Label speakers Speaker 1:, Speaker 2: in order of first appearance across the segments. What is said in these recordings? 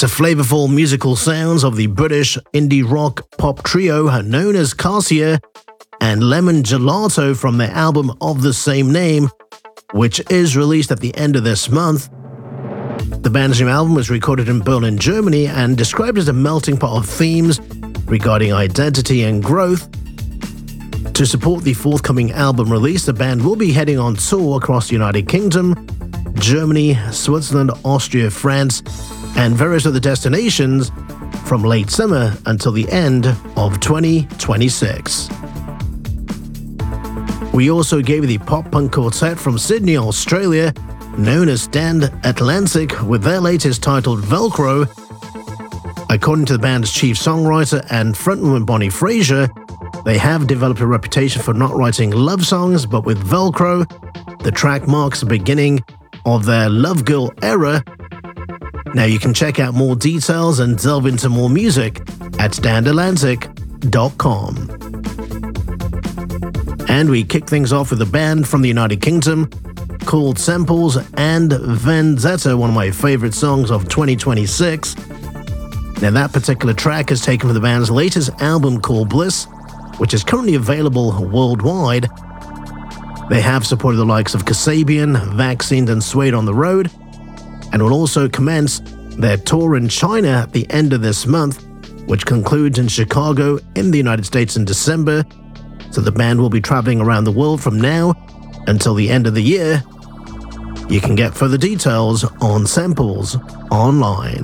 Speaker 1: To flavorful musical sounds of the British indie rock pop trio known as Cassia and Lemon Gelato from their album of the same name, which is released at the end of this month. The band's new album was recorded in Berlin, Germany, and described as a melting pot of themes regarding identity and growth. To support the forthcoming album release, the band will be heading on tour across the United Kingdom, Germany, Switzerland, Austria, France, and various other destinations from late summer until the end of 2026. We also gave you the pop-punk quartet from Sydney, Australia, known as Stand Atlantic, with their latest titled Velcro. According to the band's chief songwriter and frontwoman Bonnie Fraser, they have developed a reputation for not writing love songs, but with Velcro, the track marks the beginning of their Love Girl era. Now you can check out more details and delve into more music at standatlantic.com. And we kick things off with a band from the United Kingdom called Samples and Vendetta, one of my favorite songs of 2026. Now that particular track is taken from the band's latest album called Bliss, which is currently available worldwide. They have supported the likes of Kasabian, Vaccines and Suede on the road, and will also commence their tour in China at the end of this month, which concludes in Chicago in the United States in December. So the band will be traveling around the world from now until the end of the year. You can get further details on Samples online.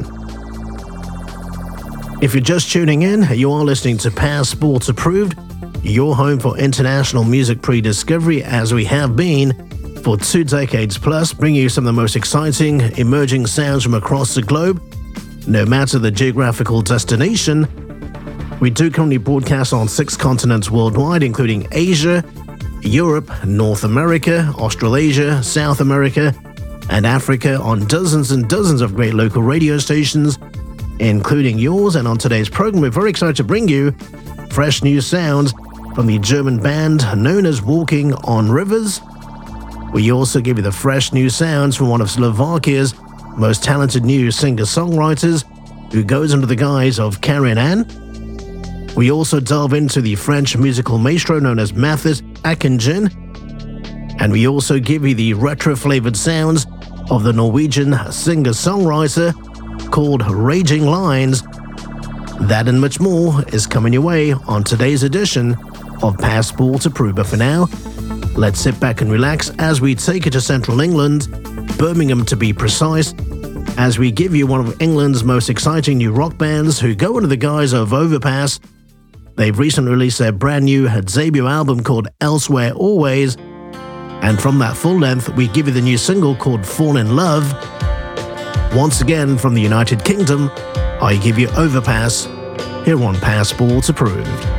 Speaker 1: If you're just tuning in, you are listening to Passport Approved, your home for international music pre-discovery, as we have been for 2 decades plus, bringing you some of the most exciting emerging sounds from across the globe, no matter the geographical destination. We do currently broadcast on 6 continents worldwide, including Asia, Europe, North America, Australasia, South America, and Africa, on dozens and dozens of great local radio stations, including yours. And on today's program, we're very excited to bring you fresh new sounds from the German band known as Walking on Rivers. We also give you the fresh new sounds from one of Slovakia's most talented new singer-songwriters, who goes under the guise of Karin Ann. We also delve into the French musical maestro known as Mathis Akingen. And we also give you the retro-flavored sounds of the Norwegian singer-songwriter called Raging Lines. That and much more is coming your way on today's edition of Passport Approved. But for now, let's sit back and relax as we take it to central England, Birmingham to be precise, as we give you one of England's most exciting new rock bands who go under the guise of Overpass. They've recently released their brand new debut album called Elsewhere Always, and from that full length, we give you the new single called Fall in Love. Once again from the United Kingdom, I give you Overpass here on Passport Approved.